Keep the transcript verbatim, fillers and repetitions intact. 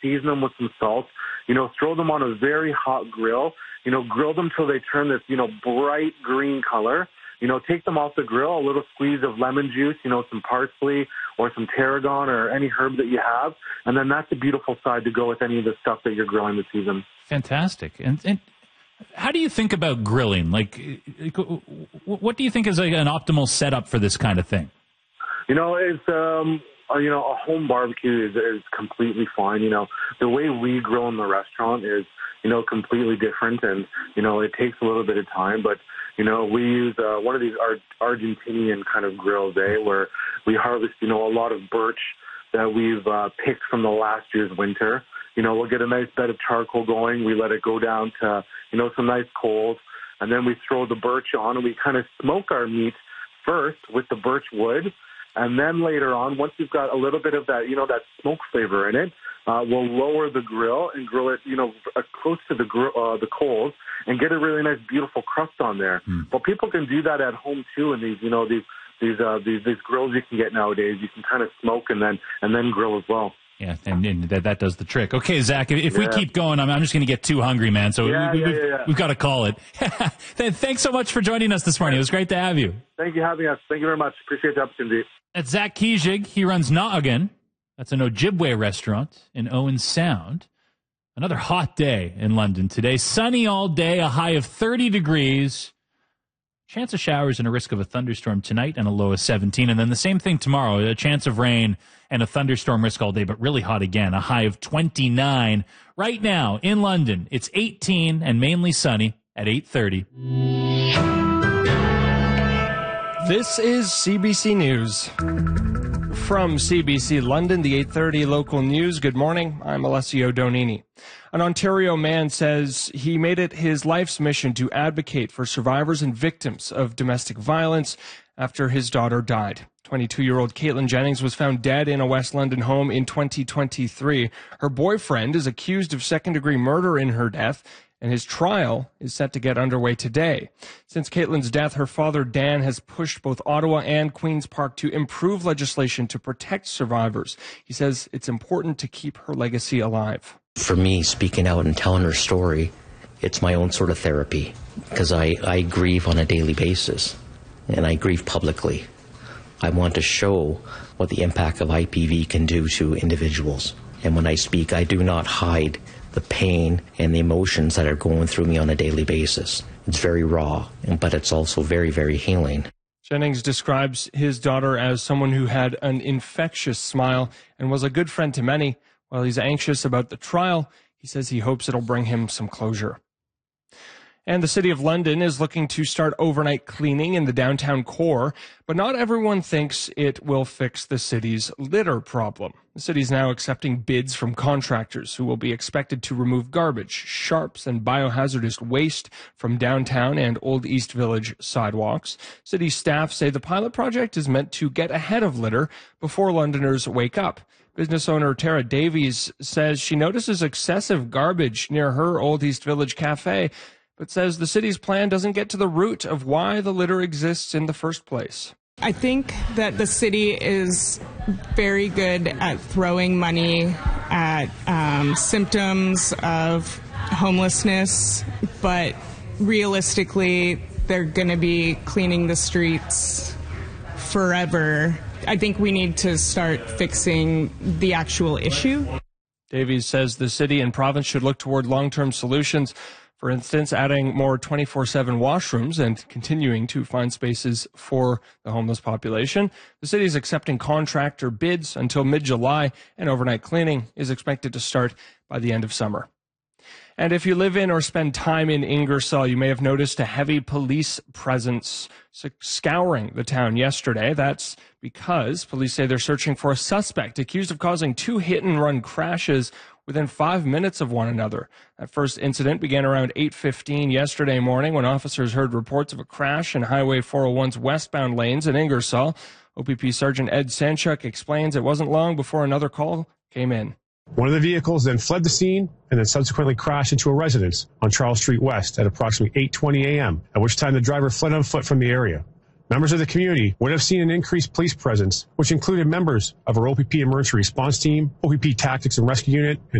season them with some salt, you know, throw them on a very hot grill, you know, grill them till they turn this, you know, bright green color. You know, take them off the grill, a little squeeze of lemon juice, you know, some parsley or some tarragon or any herb that you have. And then that's a beautiful side to go with any of the stuff that you're grilling this season. Fantastic. And, and how do you think about grilling? Like, what do you think is like an optimal setup for this kind of thing? You know, it's, um, you know, a home barbecue is, is completely fine. You know, the way we grill in the restaurant is, you know, completely different. And, you know, it takes a little bit of time, but you know, we use uh, one of these Ar- Argentinian kind of grills, eh, where we harvest, you know, a lot of birch that we've uh, picked from the last year's winter. You know, we'll get a nice bed of charcoal going. We let it go down to, you know, some nice coals. And then we throw the birch on and we kind of smoke our meat first with the birch wood. And then later on, once we've got a little bit of that, you know, that smoke flavor in it, uh, we'll lower the grill and grill it, you know, uh, close to the gr- uh, the coals and get a really nice, beautiful crust on there. Mm. But people can do that at home too. And these, you know, these these uh, these these grills you can get nowadays, you can kind of smoke and then and then grill as well. Yeah, and, and that, that does the trick. Okay, Zach, if, if yeah. we keep going, I'm, I'm just going to get too hungry, man. So yeah, we, yeah, we've, yeah, yeah. we've got to call it. Thanks so much for joining us this morning. It was great to have you. Thank you for having us. Thank you very much. Appreciate the opportunity. That's Zach Kijig. He runs Noggin. That's an Ojibwe restaurant in Owen Sound. Another hot day in London today. Sunny all day, a high of thirty degrees. Chance of showers and a risk of a thunderstorm tonight and a low of seventeen. And then the same thing tomorrow, a chance of rain and a thunderstorm risk all day, but really hot again, a high of twenty-nine. Right now in London, it's eighteen and mainly sunny at eight thirty. This is C B C News. From C B C London, the eight thirty local news. Good morning. I'm Alessio Donini. An Ontario man says he made it his life's mission to advocate for survivors and victims of domestic violence after his daughter died. twenty-two-year-old Caitlin Jennings was found dead in a West London home in twenty twenty-three. Her boyfriend is accused of second-degree murder in her death, and his trial is set to get underway today. Since Caitlin's death, her father, Dan, has pushed both Ottawa and Queen's Park to improve legislation to protect survivors. He says it's important to keep her legacy alive. For me, speaking out and telling her story, it's my own sort of therapy, because I, I grieve on a daily basis, and I grieve publicly. I want to show what the impact of I P V can do to individuals. And when I speak, I do not hide the pain and the emotions that are going through me on a daily basis. It's very raw, but it's also very, very healing. Jennings describes his daughter as someone who had an infectious smile and was a good friend to many. While he's anxious about the trial, he says he hopes it'll bring him some closure. And the City of London is looking to start overnight cleaning in the downtown core, but not everyone thinks it will fix the city's litter problem. The city's now accepting bids from contractors who will be expected to remove garbage, sharps, and biohazardous waste from downtown and Old East Village sidewalks. City staff say the pilot project is meant to get ahead of litter before Londoners wake up. Business owner Tara Davies says she notices excessive garbage near her Old East Village cafe, but says the city's plan doesn't get to the root of why the litter exists in the first place. I think that the city is very good at throwing money at um, symptoms of homelessness, but realistically, they're going to be cleaning the streets forever. I think we need to start fixing the actual issue. Davies says the city and province should look toward long-term solutions. For instance, adding more twenty-four seven washrooms and continuing to find spaces for the homeless population. The city is accepting contractor bids until mid-July, and overnight cleaning is expected to start by the end of summer. And if you live in or spend time in Ingersoll, you may have noticed a heavy police presence scouring the town yesterday. That's because police say they're searching for a suspect accused of causing two hit-and-run crashes within five minutes of one another. That first incident began around eight fifteen yesterday morning when officers heard reports of a crash in Highway four oh one's westbound lanes in Ingersoll. O P P Sergeant Ed Sanchuk explains it wasn't long before another call came in. One of the vehicles then fled the scene and then subsequently crashed into a residence on Charles Street West at approximately eight twenty a.m., at which time the driver fled on foot from the area. Members of the community would have seen an increased police presence, which included members of our O P P Emergency Response Team, O P P Tactics and Rescue Unit, and